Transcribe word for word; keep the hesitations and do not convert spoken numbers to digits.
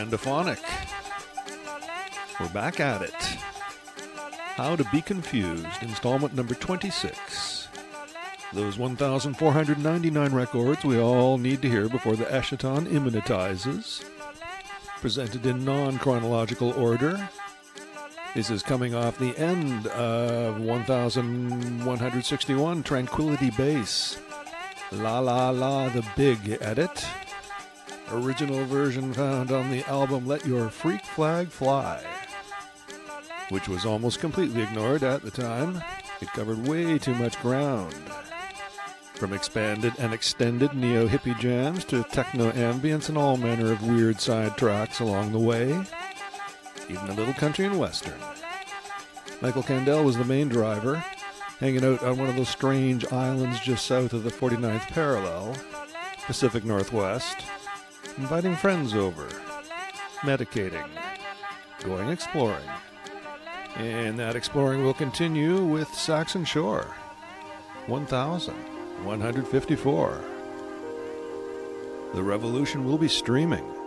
Randophonic. We're back at it. How to Be Confused, installment number twenty-six. Those one thousand four hundred ninety-nine records we all need to hear before the Eschaton immanentizes. Presented in non-chronological order. This is coming off the end of one thousand one hundred sixty-one, Tranquility Base. La La La, the big edit. Original version found on the album Let Your Freak Flag Fly, which was almost completely ignored at the time. It covered way too much ground. From expanded and extended neo-hippie jams to techno-ambience and all manner of weird side tracks along the way. Even a little country and western. Michael Candell was the main driver, hanging out on one of those strange islands just south of the forty-ninth parallel, Pacific Northwest, inviting friends over, medicating, going exploring. And that exploring will continue with Saxon Shore, one thousand one hundred fifty-four. The revolution will be streaming.